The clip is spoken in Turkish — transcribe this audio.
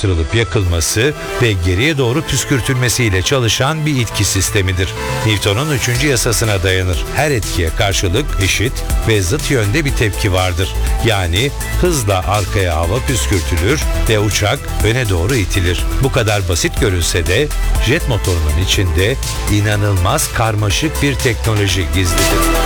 çalıştırılıp yakılması ve geriye doğru püskürtülmesiyle çalışan bir itki sistemidir. Newton'un 3. yasasına dayanır. Her etkiye karşılık eşit ve zıt yönde bir tepki vardır. Yani hızla arkaya hava püskürtülür ve uçak öne doğru itilir. Bu kadar basit görünse de jet motorunun içinde inanılmaz karmaşık bir teknoloji gizlidir.